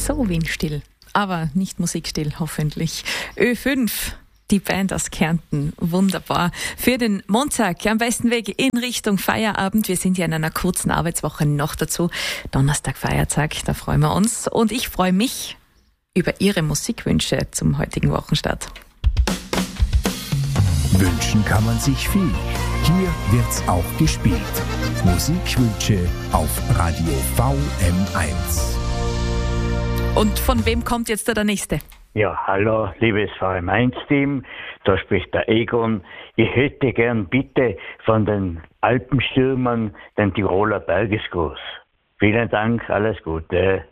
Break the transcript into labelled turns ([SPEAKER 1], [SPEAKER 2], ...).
[SPEAKER 1] so windstill, aber nicht musikstill, hoffentlich. Ö5. Die Band aus Kärnten, wunderbar. Für den Montag am besten Weg in Richtung Feierabend. Wir sind ja in einer kurzen Arbeitswoche noch dazu. Donnerstag, Feiertag, da freuen wir uns. Und ich freue mich über Ihre Musikwünsche zum heutigen Wochenstart.
[SPEAKER 2] Wünschen kann man sich viel. Hier wird's auch gespielt. Musikwünsche auf Radio VM1.
[SPEAKER 1] Und von wem kommt jetzt der nächste?
[SPEAKER 3] Ja, hallo, liebes VM1-Team, da spricht der Egon. Ich hätte gern bitte von den Alpenstürmern den Tiroler Bergesgruß. Vielen Dank, alles Gute.